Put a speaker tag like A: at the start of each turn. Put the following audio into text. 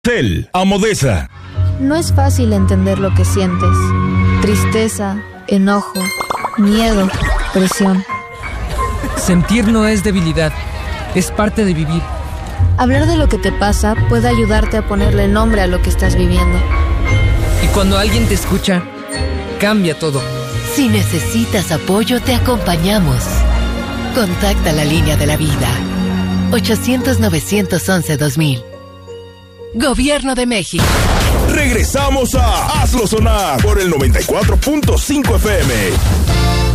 A: Cel, Amodesa.
B: No es fácil entender lo que sientes. Tristeza, enojo, miedo, presión.
C: Sentir no es debilidad, es parte de vivir.
B: Hablar de lo que te pasa puede ayudarte a ponerle nombre a lo que estás viviendo.
C: Y cuando alguien te escucha, cambia todo.
D: Si necesitas apoyo, te acompañamos. Contacta la línea de la vida. 800-911-2000. Gobierno de México.
A: Regresamos a Hazlo Sonar por el 94.5 FM.